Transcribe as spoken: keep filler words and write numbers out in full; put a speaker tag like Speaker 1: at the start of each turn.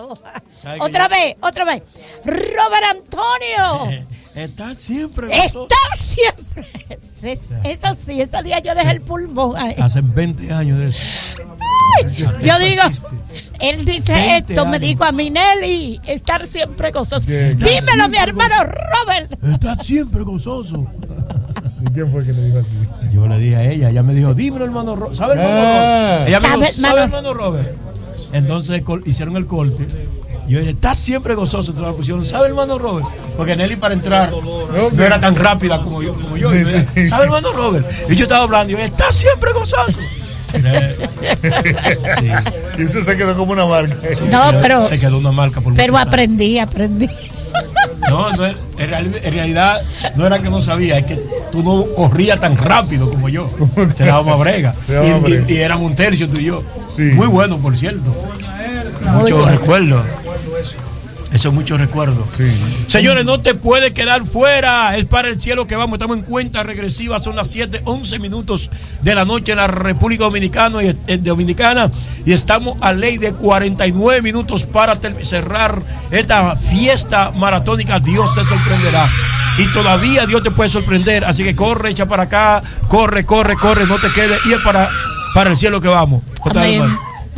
Speaker 1: Claro. Otra yo... vez, otra vez. Robert Antonio.
Speaker 2: Eh, está siempre.
Speaker 1: Está siempre. Es, eso sí, ese día yo dejé el pulmón ahí.
Speaker 2: Hace veinte años de eso.
Speaker 1: Ay, yo digo, él dice esto, años. Me dijo a mí, Nelly, estar siempre gozoso. Dímelo, mi hermano Robert.
Speaker 2: Está siempre gozoso.
Speaker 3: ¿Y quién fue que le dijo así?
Speaker 2: Yo le dije a ella, ella me dijo, dímelo, hermano Robert. ¿Sabe, hermano ah, Robert? Ella me dijo, ¿sabe, hermano Robert? Entonces hicieron el corte. Yo dije, está siempre gozoso. Entonces la pusieron, ¿sabe, hermano Robert? Porque Nelly para entrar no, no era tan rápida como yo. Como yo. Sí, sí. ¿Sabe, hermano Robert? Y yo estaba hablando y yo dije, está siempre gozoso. Sí.
Speaker 3: Y eso se quedó como una marca.
Speaker 1: Sí, no, se, pero
Speaker 2: se quedó una marca por
Speaker 1: pero aprendí, aprendí.
Speaker 2: No, no en, en realidad no era que no sabía, es que tú no corrías tan rápido como yo. Te dábamos brega. Y, y, y éramos un tercio tú y yo. Sí. Muy bueno, por cierto. Muchos recuerdos. Eso es muchos recuerdos. Sí. Señores, no te puedes quedar fuera. Es para el cielo que vamos. Estamos en cuenta regresiva. Son las siete, once minutos de la noche en la República Dominicana y, eh, Dominicana. Y estamos a ley de cuarenta y nueve minutos para ter- cerrar esta fiesta maratónica. Dios te sorprenderá. Y todavía Dios te puede sorprender. Así que corre, echa para acá. Corre, corre, corre. No te quedes. Y es para, para el cielo que vamos.
Speaker 1: Amén.